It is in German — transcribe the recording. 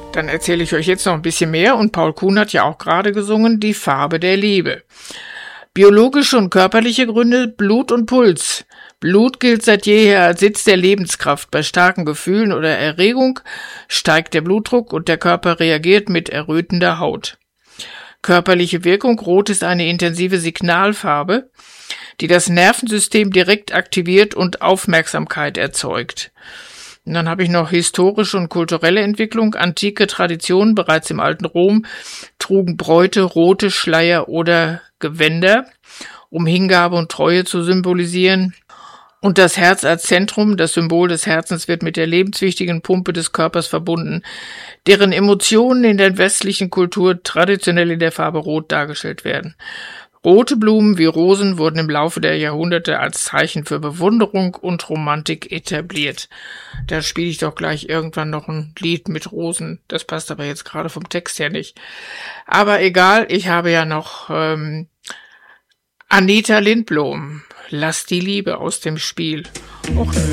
Dann erzähle ich euch jetzt noch ein bisschen mehr und Paul Kuhn hat ja auch gerade gesungen, die Farbe der Liebe. Biologische und körperliche Gründe, Blut und Puls. Blut gilt seit jeher als Sitz der Lebenskraft. Bei starken Gefühlen oder Erregung steigt der Blutdruck und der Körper reagiert mit errötender Haut. Körperliche Wirkung, Rot ist eine intensive Signalfarbe, die das Nervensystem direkt aktiviert und Aufmerksamkeit erzeugt. Und dann habe ich noch historische und kulturelle Entwicklung. Antike Traditionen, bereits im alten Rom, trugen Bräute rote Schleier oder Gewänder, um Hingabe und Treue zu symbolisieren. Und das Herz als Zentrum, das Symbol des Herzens, wird mit der lebenswichtigen Pumpe des Körpers verbunden, deren Emotionen in der westlichen Kultur traditionell in der Farbe Rot dargestellt werden. Rote Blumen wie Rosen wurden im Laufe der Jahrhunderte als Zeichen für Bewunderung und Romantik etabliert. Da spiele ich doch gleich irgendwann noch ein Lied mit Rosen. Das passt aber jetzt gerade vom Text her nicht. Aber egal, ich habe ja noch Anita Lindblom. Lass die Liebe aus dem Spiel. Och,